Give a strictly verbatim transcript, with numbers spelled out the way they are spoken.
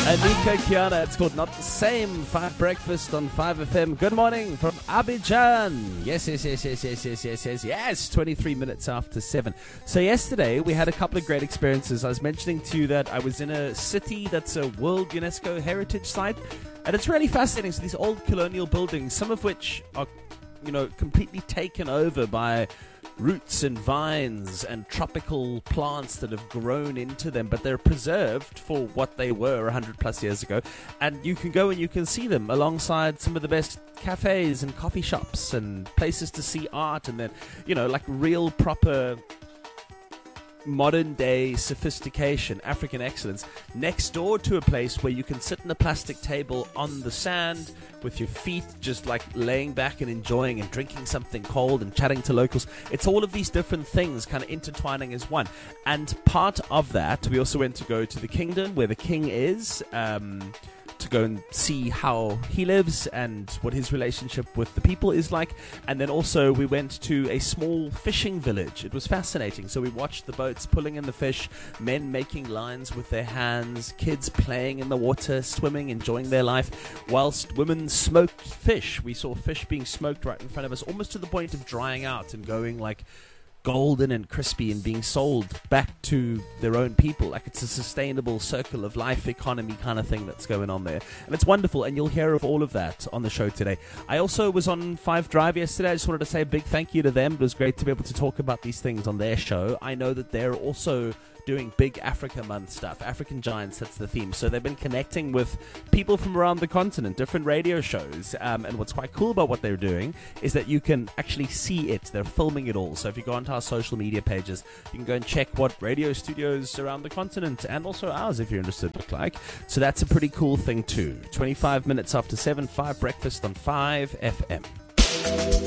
Anika Kiana, it's called Not the Same. Five Breakfast on five F M. Good morning from Abidjan. Yes, yes, yes, yes, yes, yes, yes, yes, yes. twenty-three minutes after seven. So yesterday we had a couple of great experiences. I was mentioning to you that I was in a city that's a World UNESCO Heritage Site, and it's really fascinating. So these old colonial buildings, some of which are, you know, completely taken over by roots and vines and tropical plants that have grown into them, but they're preserved for what they were one hundred plus years ago. And you can go and you can see them alongside some of the best cafes and coffee shops and places to see art, and then, you know, like real proper modern day sophistication, African excellence, next door to a place where you can sit in a plastic table on the sand with your feet just like laying back and enjoying and drinking something cold and chatting to locals. It's all of these different things kind of intertwining as one. And part of that, we also went to go to the kingdom where the king is, um, to go and see how he lives and what his relationship with the people is like. And then also we went to a small fishing village. It was fascinating. So we watched the boats pulling in the fish, men making lines with their hands, kids playing in the water, swimming, enjoying their life, whilst women smoked fish. We saw fish being smoked right in front of us, almost to the point of drying out and going like golden and crispy and being sold back to their own people. Like, it's a sustainable circle of life economy kind of thing that's going on there, and it's wonderful, and you'll hear of all of that on the show today. I also was on Five Drive yesterday. I just wanted to say a big thank you to them. It was great to be able to talk about these things on their show. I know that they're also doing big Africa Month stuff. African Giants, that's the theme. So they've been connecting with people from around the continent, different radio shows. Um, and what's quite cool about what they're doing is that you can actually see it. They're filming it all. So if you go onto our social media pages, you can go and check what radio studios around the continent, and also ours if you're interested, look like. So that's a pretty cool thing too. twenty-five minutes after seven, five Breakfast on five F M.